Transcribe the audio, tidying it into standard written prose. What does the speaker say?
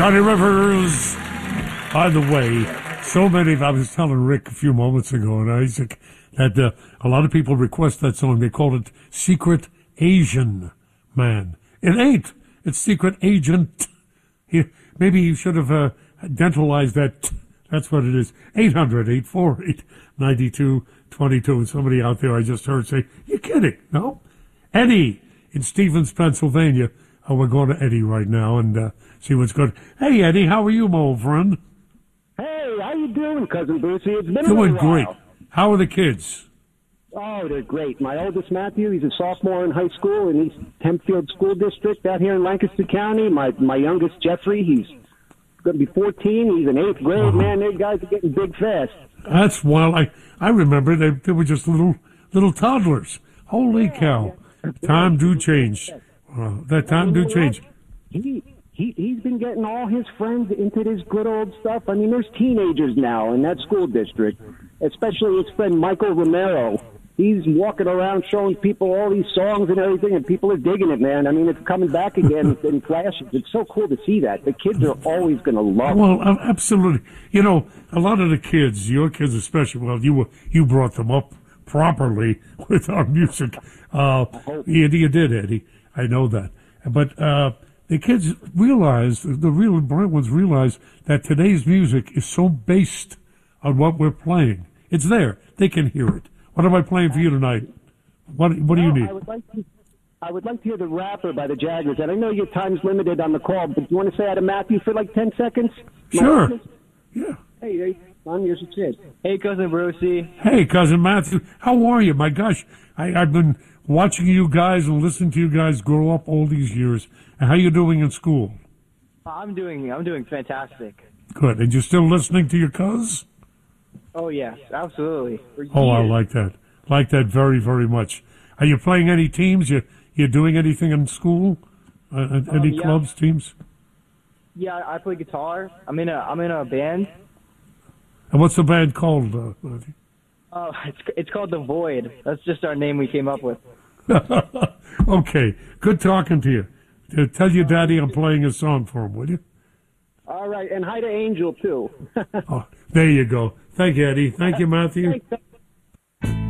Johnny Rivers. By the way, so many I was telling Rick a few moments ago and Isaac that a lot of people request that song. They call it Secret Asian Man. It ain't. It's Secret Agent. Maybe you should have dentalized that. That's what it is. 800-848-9222. And somebody out there I just heard say, "You kidding?" No? Eddie in Stevens, Pennsylvania. We're going to Eddie right now and see what's good. Hey, Eddie, how are you, my old friend? Hey, how you doing, Cousin Brucey? It's been Doing a while. great. How are the kids? Oh, they're great. My oldest, Matthew, he's a sophomore in high school in East Hempfield School District out here in Lancaster County. My youngest, Jeffrey, he's going to be 14. He's in 8th grade. Uh-huh. Man, those guys are getting big fast. That's wild. I remember they were just little toddlers. Holy cow. Time do change. That time do change. He's been getting all his friends into this good old stuff. I mean, there's teenagers now in that school district, especially his friend Michael Romero. He's walking around showing people all these songs and everything, and people are digging it, man. I mean, it's coming back again in flashes. It's so cool to see that. The kids are always going to love it. Well, absolutely. You know, a lot of the kids, your kids especially, well, you brought them up properly with our music. You did, Eddie. I know that. But the kids realize, the real bright ones realize that today's music is so based on what we're playing. It's there. They can hear it. What am I playing for you tonight? What do you need? I would like to hear The Rapper by the Jaggers. And I know your time's limited on the call, but do you want to say hi to Matthew for like 10 seconds? Sure. Yeah. Hey, I'm your kid. Hey, Cousin Brucey. Hey, Cousin Matthew. How are you? My gosh, I've been watching you guys and listening to you guys grow up all these years. And how you doing in school? I'm doing fantastic. Good. And you're still listening to your cuz? Oh, yes, absolutely. Oh, I like that. Like that very, very much. Are you playing any teams? You doing anything in school? Any clubs, teams? Yeah, I play guitar. I'm in a band. And what's the band called, Matthew? Oh, it's called The Void. That's just our name we came up with. Okay. Good talking to you. Tell your daddy I'm playing a song for him, will you? All right, and hi to Angel, too. Oh, there you go. Thank you, Eddie. Thank you, Matthew. Thanks.